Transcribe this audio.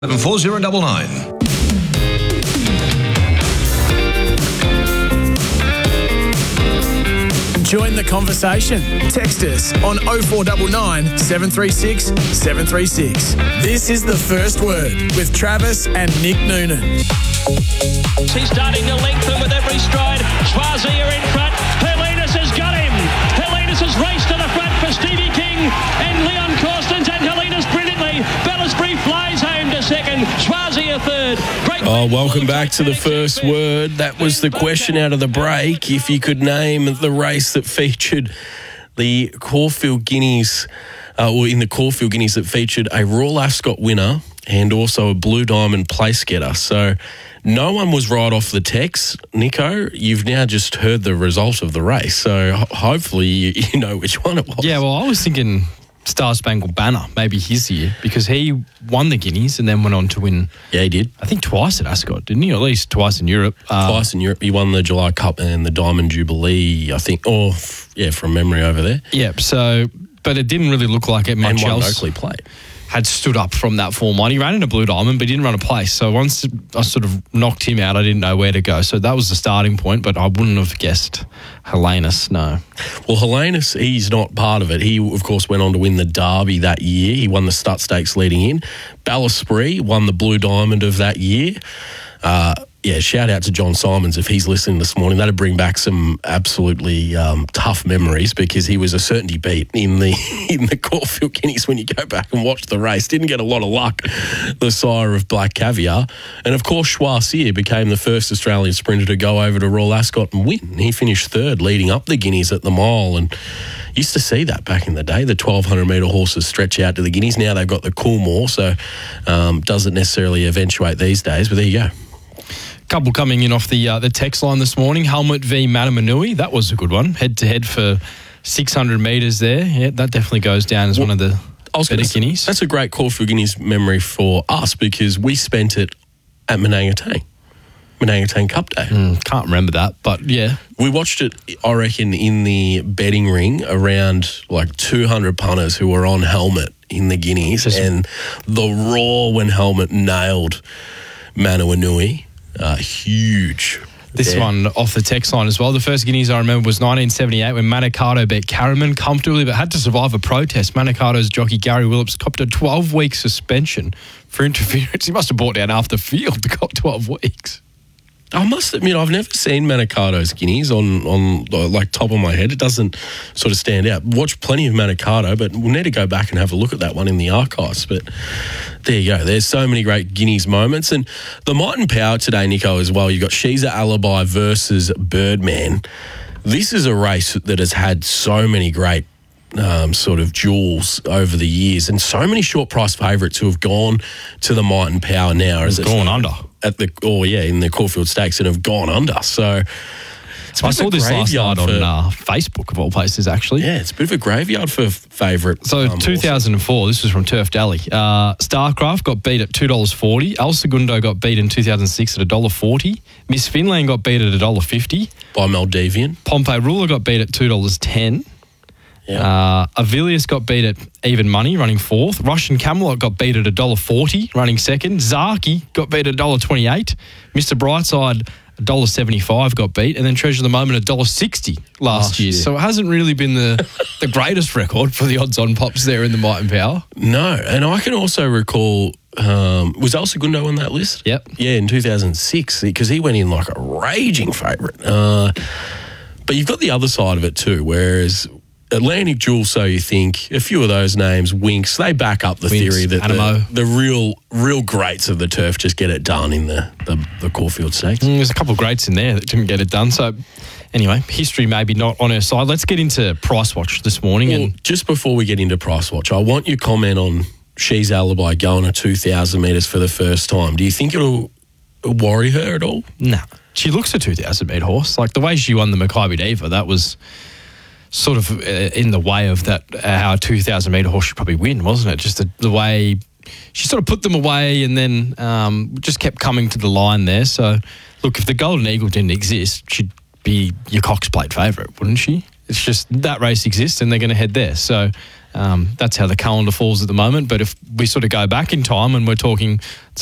4099. Join the conversation. Text us on 0499 736 736. This is The First Word with Travis and Nick Noonan. He's starting to lengthen with every stride. Schwarzia in front. Helenas has got him. Helenas has raced to the front for Stevie King and Leon Corstens, and Helenas brilliantly. Bellisbury flies home to second. Schwarzia third. Welcome back to The First Word. That was the question out of the break. If you could name the race that featured the Caulfield Guineas, or in the Caulfield Guineas that featured a Royal Ascot winner and also a Blue Diamond place getter. So no one was right off the text. Nico, you've now just heard the result of the race. So hopefully you know which one it was. Yeah, well, I was thinking Star Spangled Banner, maybe his year, because he won the Guineas and then went on to win. Yeah, he did. I think twice at Ascot, didn't he? Or at least twice in Europe. Twice in Europe. He won the July Cup and the Diamond Jubilee, I think. From memory over there. Yep. So, but it didn't really look like it much and else Oakley played. Had stood up from that form line. He ran in a Blue Diamond, but he didn't run a place. So once I sort of knocked him out, I didn't know where to go. So that was the starting point, but I wouldn't have guessed Helenas, no. Well, Helenas, he's not part of it. He, of course, went on to win the Derby that year. He won the Stut Stakes leading in. Ballaspree won the Blue Diamond of that year. Shout out to John Simons if he's listening this morning. That'd bring back some absolutely tough memories, because he was a certainty beat in the Caulfield Guineas when you go back and watch the race. Didn't get a lot of luck, the sire of Black Caviar. And of course, Schwarzia became the first Australian sprinter to go over to Royal Ascot and win. He finished third leading up the Guineas at the mile, and used to see that back in the day. The 1,200 metre horses stretch out to the Guineas. Now they've got the Coolmore, so doesn't necessarily eventuate these days, but there you go. Couple coming in off the text line this morning. Helmet v Manamanui, that was a good one. Head-to-head for 600 metres there. Yeah, that definitely goes down as one of the better Guineas. That's a great Caulfield Guineas memory for us, because we spent it at Manangatang Cup Day. Can't remember that, but yeah. We watched it, I reckon, in the betting ring around like 200 punters who were on Helmet in the Guineas, and the roar when Helmet nailed Manawanui. Huge. This one off the text line as well. The first Guineas I remember was 1978 when Manicato beat Caraman comfortably, but had to survive a protest. Manicato's jockey Gary Willips copped a 12-week suspension for interference. He must have brought down half the field to cop 12 weeks. I must admit, I've never seen Manicato's Guineas on like top of my head. It doesn't sort of stand out. Watched plenty of Manicato, but we'll need to go back and have a look at that one in the archives. But there you go. There's so many great Guineas moments. And the Might and Power today, Nico, as well. You've got Sheeza Alibi versus Birdman. This is a race that has had so many great sort of jewels over the years, and so many short price favourites who have gone to the Might and Power now. As it's gone under. In the Caulfield Stakes, and have gone under. So I saw this last night on Facebook, of all places, actually. Yeah, it's a bit of a graveyard for favourite. So 2004, this was from Turf Deli. Starcraft got beat at $2.40. El Segundo got beat in 2006 at $1.40. Miss Finland got beat at $1.50. By Maldivian. Pompey Ruler got beat at $2.10. Yeah. Avilius got beat at even money, running fourth. Russian Camelot got beat at $1.40, running second. Zaki got beat at $1.28. Mr. Brightside, $1.75 got beat. And then Treasure of the Moment, $1.60 last year. So it hasn't really been the greatest record for the odds-on pops there in the Might and Power. No, and I can also recall, was El Segundo on that list? Yep. Yeah, in 2006, because he went in like a raging favourite. But you've got the other side of it too, whereas Atlantic Jewel, so you think, a few of those names, Winx, they back up the theory that the real greats of the turf just get it done in the Caulfield Stakes. There's a couple of greats in there that didn't get it done. So anyway, history maybe not on her side. Let's get into Price Watch this morning. Well, just before we get into Price Watch, I want your comment on She's Alibi going to 2,000 metres for the first time. Do you think it'll worry her at all? No. She looks a 2,000 metre horse. Like the way she won the Maccabi Diva, that was sort of in the way of that, how a 2,000 metre horse should probably win, wasn't it? Just the way she sort of put them away and then just kept coming to the line there. So, look, if the Golden Eagle didn't exist, she'd be your Cox Plate favourite, wouldn't she? It's just that race exists and they're going to head there. So that's how the calendar falls at the moment. But if we sort of go back in time and we're talking